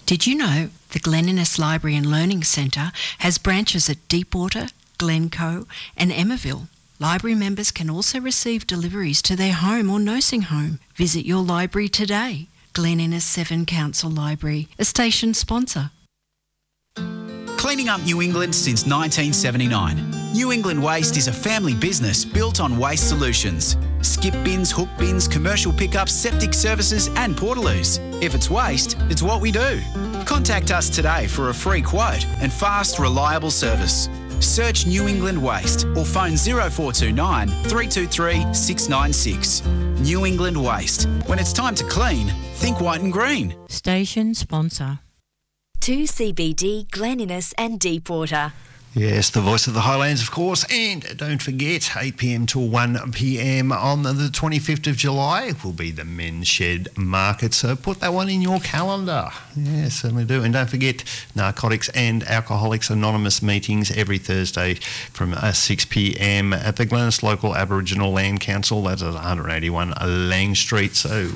Did you know the Glen Innes Library and Learning Centre has branches at Deepwater, Glencoe and Emmaville? Library members can also receive deliveries to their home or nursing home. Visit your library today. Glen Innes 7 Council Library, a station sponsor. Cleaning up New England since 1979. New England Waste is a family business built on waste solutions. Skip bins, hook bins, commercial pickups, septic services and portaloos. If it's waste, it's what we do. Contact us today for a free quote and fast, reliable service. Search New England Waste or phone 0429 323 696. New England Waste. When it's time to clean, think white and green. Station sponsor. 2CBD, Glen Innes and Deepwater. Yes, the voice of the Highlands, of course. And don't forget, 8 p.m. till 1 p.m. on the 25th of July will be the Men's Shed Market. So put that one in your calendar. Yeah, certainly do. And don't forget, Narcotics and Alcoholics Anonymous meetings every Thursday from 6 p.m. at the Glen Innes Local Aboriginal Land Council. That's at 181 Lang Street. So,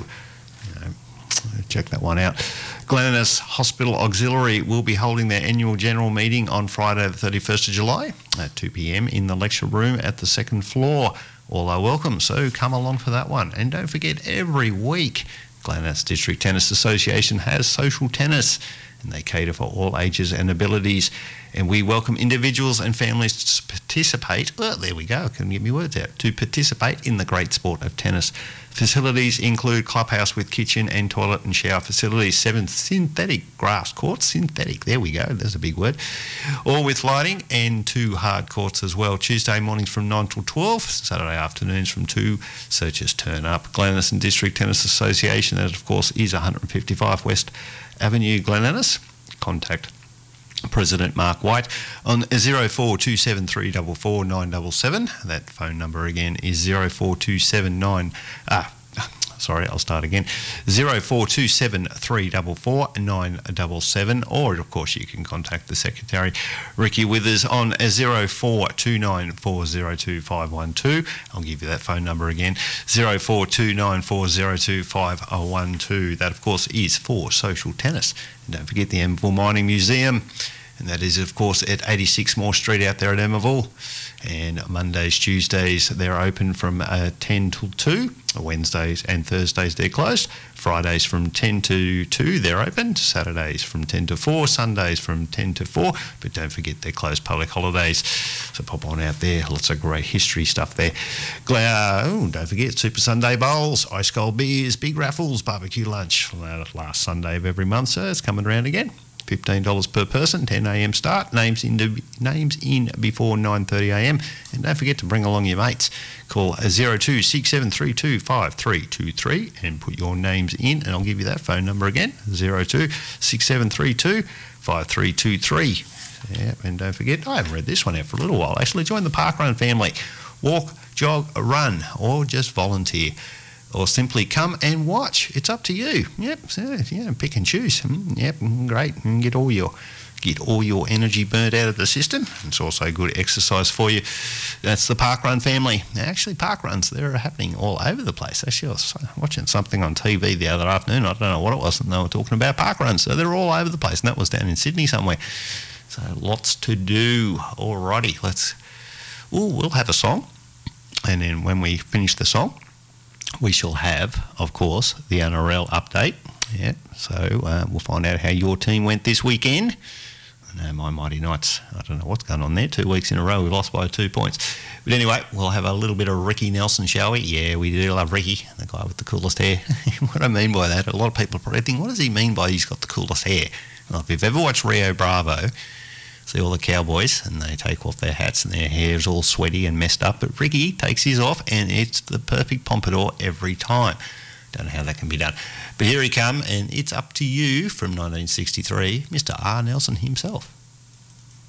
check that one out. Glen Innes Hospital Auxiliary will be holding their annual general meeting on Friday the 31st of July at 2 p.m. in the lecture room at the second floor. All are welcome, so come along for that one. And don't forget, every week, Glen Innes District Tennis Association has social tennis, and they cater for all ages and abilities. And we welcome individuals and families to participate. Well, there we go, I couldn't get my words out. To participate in the great sport of tennis. Facilities include clubhouse with kitchen and toilet and shower facilities, 7 synthetic grass courts, synthetic, there we go, there's a big word, all with lighting, and 2 hard courts as well. Tuesday mornings from 9 till 12, Saturday afternoons from 2, so just turn up. Glen Innes and District Tennis Association, that of course is 155 West Avenue, Glen Innes. Contact President Mark White on 0427 977. That phone number again is 0427 0427 977, or of course you can contact the Secretary Ricky Withers on 0429 402 512. I'll give you that phone number again, 0429 402 512. That of course is for social tennis. And don't forget the Emmaville Mining Museum, and that is of course at 86 Moore Street out there at Emmaville. And Mondays, Tuesdays, they're open from 10 till 2. Wednesdays and Thursdays, they're closed. Fridays from 10 to 2, they're open. Saturdays from 10 to 4. Sundays from 10 to 4. But don't forget, they're closed public holidays. So pop on out there. Lots of great history stuff there. Don't forget, Super Sunday Bowls, ice cold beers, big raffles, barbecue lunch. Last Sunday of every month, so it's coming around again. $15 per person, 10 a.m. start, names in before 9:30 a.m. And don't forget to bring along your mates. Call 0267325323 and put your names in, and I'll give you that phone number again, 0267325323. Yeah, and don't forget, I haven't read this one out for a little while actually. Join the Parkrun family. Walk, jog, run, or just volunteer. Or simply come and watch. It's up to you. Yep, so, pick and choose. Yep, great. And get all your energy burnt out of the system. It's also good exercise for you. That's the Parkrun family. Actually, parkruns, they're happening all over the place. Actually, I was watching something on TV the other afternoon. I don't know what it was, and they were talking about parkruns. So they're all over the place, and that was down in Sydney somewhere. So lots to do. Alrighty, we'll have a song, and then when we finish the song, we shall have, of course, the NRL update. Yeah, so we'll find out how your team went this weekend. I know my Mighty Knights, I don't know what's going on there. 2 weeks in a row, we've lost by 2 points. But anyway, we'll have a little bit of Ricky Nelson, shall we? Yeah, we do love Ricky, the guy with the coolest hair. What I mean by that, a lot of people probably think, what does he mean by he's got the coolest hair? Well, if you've ever watched Rio Bravo, see all the cowboys, and they take off their hats and their hair's all sweaty and messed up, but Ricky takes his off and it's the perfect pompadour every time. Don't know how that can be done. But here he come, and it's up to you from 1963, Mr. R. Nelson himself.